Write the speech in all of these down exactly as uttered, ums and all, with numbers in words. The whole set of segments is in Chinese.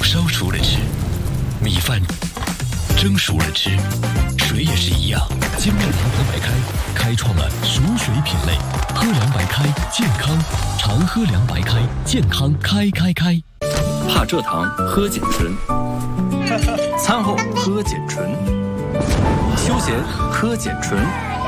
烧熟了吃，米饭蒸熟了吃，水也是一样。精酿联合白开开创了熟水品类，喝凉白开健康，常喝凉白开健康开开开。 怕蔗糖喝碱醇，餐后喝碱醇，休闲喝碱醇，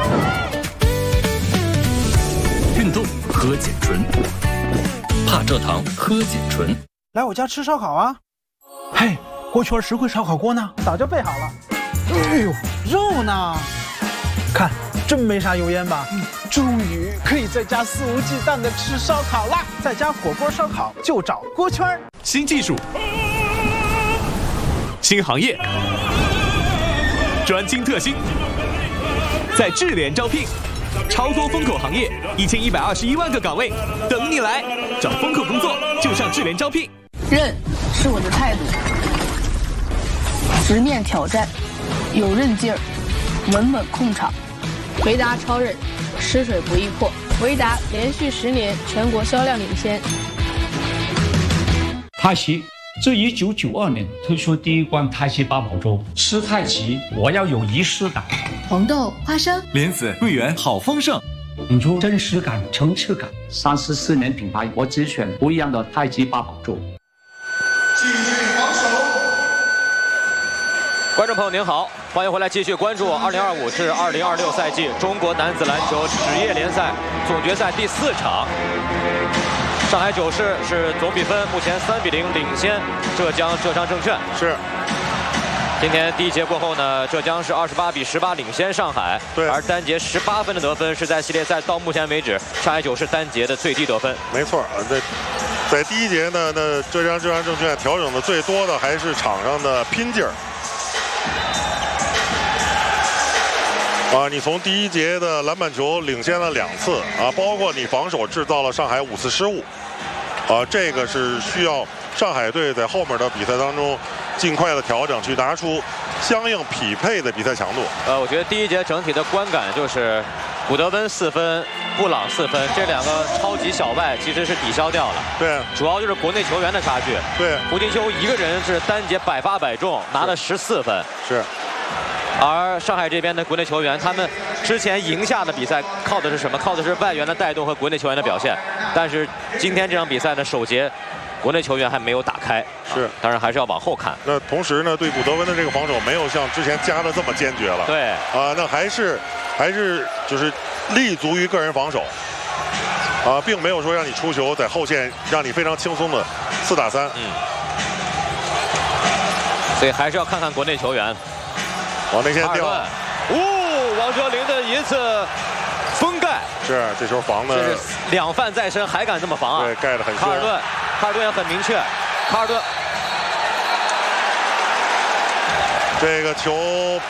运动喝碱醇，怕蔗糖喝碱醇。 来我家吃烧烤啊！嘿，锅圈石灰烧烤锅呢？早就备好了。哎呦，肉呢？看，真没啥油烟吧？嗯，终于可以在家肆无忌惮的吃烧烤啦！在家火锅烧烤就找锅圈。 新技术，新行业，专精特新，在智联招聘，超多风口行业，一千一百二十一万个岗位等你来。找风口工作就上智联招聘。 韧是我的态度，直面挑战，有韧劲儿，稳稳控场。维达超韧，吃水不易破。维达连续十年全国销量领先。 太极自一九九二年推出第一罐太极八宝粥，吃太极我要有仪式感。 红豆、花生、 莲子、桂圆，好丰盛， 引出真实感、层次感。三十四年品牌，我只选不一样的太极八宝粥。 观众朋友您好，欢迎回来继续关注二零二五至二零二六赛季中国男子篮球职业联赛总决赛第四场。上海九市是总比分目前三比零领先浙江浙商证券。 是。 今天第一节过后呢，浙江是二十八比十八领先上海。 对。 而单节十八分的得分是在系列赛到目前为止上海九市单节的最低得分。 没错，在在第一节呢，那浙江浙商证券调整的最多的还是场上的拼劲儿。啊，你从第一节的篮板球领先了两次啊，包括你防守制造了上海五次失误，啊，这个是需要上海队在后面的比赛当中尽快的调整，去拿出相应匹配的比赛强度。 呃，我觉得第一节整体的观感就是古德温四分，布朗四分，这两个超级小外其实是抵消掉了。 对， 主要就是国内球员的差距。 对， 胡金秋一个人是单节百发百中，拿了十四分。 是。 而上海这边的国内球员，他们之前赢下的比赛靠的是什么？靠的是外援的带动和国内球员的表现。但是今天这场比赛呢，首节国内球员还没有打开， 是， 当然还是要往后看。 那同时呢，对古德温的这个防守没有像之前加的这么坚决了。 对， 啊，那还是还是就是立足于个人防守，啊，并没有说让你出球，在后线让你非常轻松的四打三。 嗯，所以还是要看看国内球员。 往内线掉， 哦，王哲林的一次封盖， 是这球防的， 这是两犯在身，还敢这么防啊？ 对，盖得很凶。卡尔顿，卡尔顿也很明确，卡尔顿， 这个球